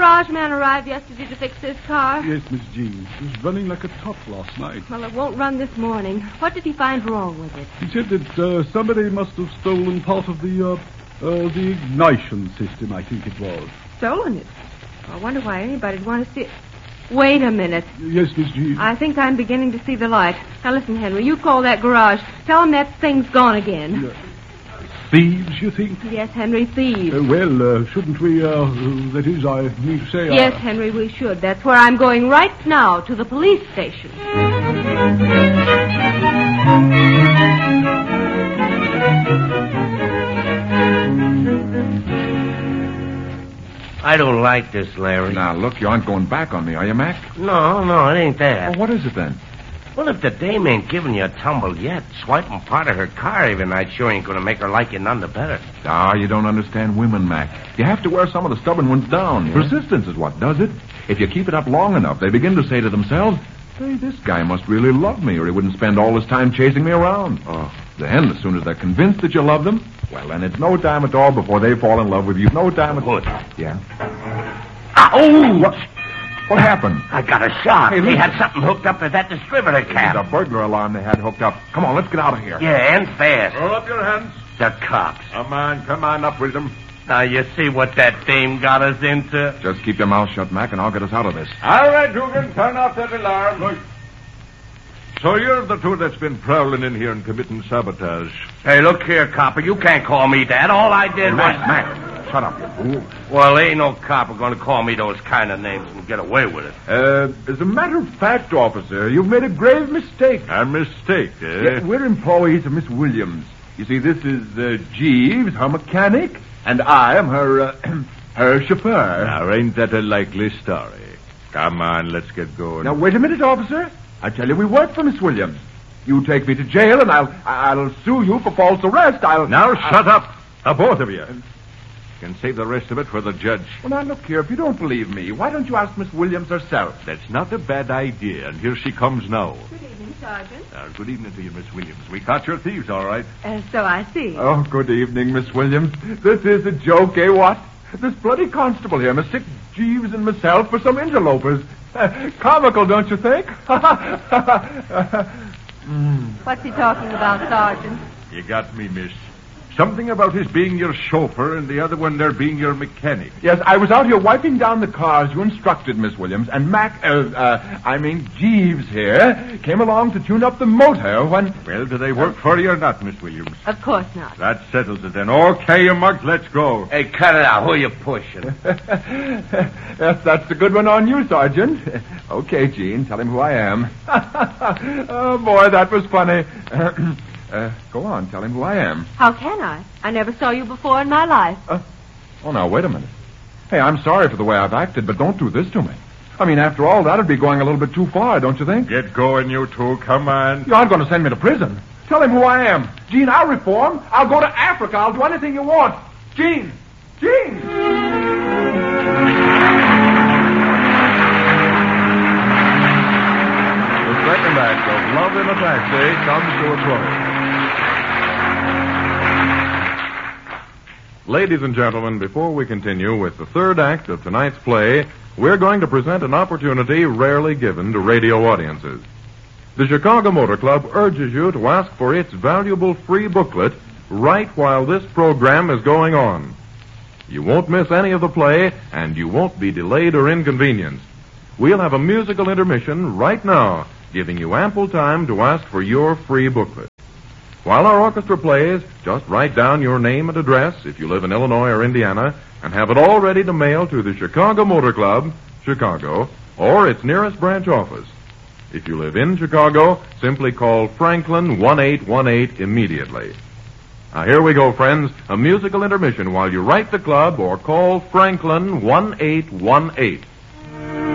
garage man arrive yesterday to fix this car? Yes, Miss Jean. It was running like a top last night. Well, it won't run this morning. What did he find wrong with it? He said that somebody must have stolen part of the ignition system, I think it was. Stolen it? I wonder why anybody'd want to see it. Wait a minute. Yes, Miss Jean. I think I'm beginning to see the light. Now, listen, Henry, you call that garage. Tell him that thing's gone again. Thieves, you think? Yes, Henry, thieves. Shouldn't we, that is, I mean to say... Yes, Henry, we should. That's where I'm going right now, to the police station. I don't like this, Larry. Now, look, you aren't going back on me, are you, Mac? No, it ain't that. Well, what is it, then? Well, if the dame ain't giving you a tumble yet, swiping part of her car every night sure ain't going to make her like you none the better. Ah, you don't understand women, Mac. You have to wear some of the stubborn ones down. Yeah? Persistence is what does it. If you keep it up long enough, they begin to say to themselves, hey, this guy must really love me, or he wouldn't spend all his time chasing me around. Oh. Then, as soon as they're convinced that you love them, well, then it's no time at all before they fall in love with you. No time at all. Yeah? Oh! What happened? I got a shot. Hey, they had something hooked up to that distributor cap. It's a burglar alarm they had hooked up. Come on, let's get out of here. Yeah, and fast. Roll up your hands. The cops. Come on up with them. Now, you see what that dame got us into? Just keep your mouth shut, Mac, and I'll get us out of this. All right, Dugan, turn off that alarm. Look. So you're the two that's been prowling in here and committing sabotage. Hey, look here, copper. You can't call me that. All I did was... Mac, shut up, you fool. Well, ain't no copper going to call me those kind of names and get away with it. As a matter of fact, officer, you've made a grave mistake. A mistake, eh? Yeah, we're employees of Miss Williams. You see, this is Jeeves, her mechanic, and I am her, her chauffeur. Now, ain't that a likely story? Come on, let's get going. Now, wait a minute, officer. I tell you, we work for Miss Williams. You take me to jail, and I'll sue you for false arrest. Now, shut up, the both of you. You can save the rest of it for the judge. Well, now, look here. If you don't believe me, why don't you ask Miss Williams herself? That's not a bad idea, and here she comes now. Good evening, Sergeant. Good evening to you, Miss Williams. We caught your thieves, all right. So I see. Oh, good evening, Miss Williams. This is a joke, eh, what? This bloody constable here mistook Jeeves and myself for some interlopers. Comical, don't you think? What's he talking about, Sergeant? You got me, miss. Something about his being your chauffeur and the other one there being your mechanic. Yes, I was out here wiping down the car as you instructed, Miss Williams, and Jeeves here came along to tune up the motor when... Well, do they work for you or not, Miss Williams? Of course not. That settles it then. Okay, you mugs, let's go. Hey, cut it out. Who are you pushing? Yes, that's a good one on you, Sergeant. Okay, Gene, tell him who I am. Oh, boy, that was funny. Go on, tell him who I am. How can I? I never saw you before in my life. Oh, now, wait a minute. Hey, I'm sorry for the way I've acted, but don't do this to me. I mean, after all, that'd be going a little bit too far, don't you think? Get going, you two. Come on. You aren't going to send me to prison. Tell him who I am. Gene, I'll reform. I'll go to Africa. I'll do anything you want. Gene! Gene! The second act of Love in a Taxi comes to a close. Ladies and gentlemen, before we continue with the third act of tonight's play, we're going to present an opportunity rarely given to radio audiences. The Chicago Motor Club urges you to ask for its valuable free booklet right while this program is going on. You won't miss any of the play, and you won't be delayed or inconvenienced. We'll have a musical intermission right now, giving you ample time to ask for your free booklet. While our orchestra plays, just write down your name and address if you live in Illinois or Indiana, and have it all ready to mail to the Chicago Motor Club, Chicago, or its nearest branch office. If you live in Chicago, simply call Franklin 1818 immediately. Now, here we go, friends, a musical intermission while you write the club or call Franklin 1818.